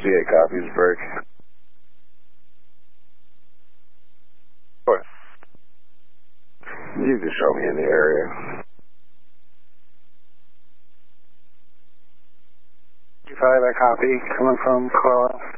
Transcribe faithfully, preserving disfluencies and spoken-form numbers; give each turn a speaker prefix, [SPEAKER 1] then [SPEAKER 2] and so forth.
[SPEAKER 1] eight copies, break. What? You can show me in the area.
[SPEAKER 2] five, I copy, coming from Carlisle.